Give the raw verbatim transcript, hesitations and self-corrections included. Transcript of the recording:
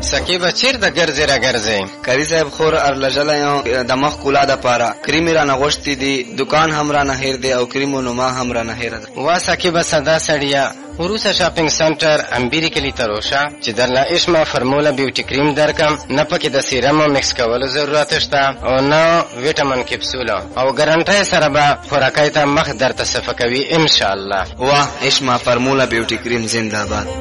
سکیبه چیرته ګرځې را ګرځې؟ کری صاحب خور ارلژله یم د مخ ښکلا دپاره. کریم یې رانه غوښتي دي، دوکان هم رانه هیر دی او کریم و نما هم رانه هیره ده. وا سکیبه ساده سړیه، وروسته شاپینګ سنټر امبیري کلي ته روشه چې درله اشما فرموله بیوټي کریم درکم. نه پکې د سیرمو مکس کولو ضرورت شته او نه ویټامین کپسوله، او ګارنټۍ سره به خوراکۍ ته مخ درته صفه کوي انشاءالله. واه اشما فرموله بیوټي کریم زنده باد.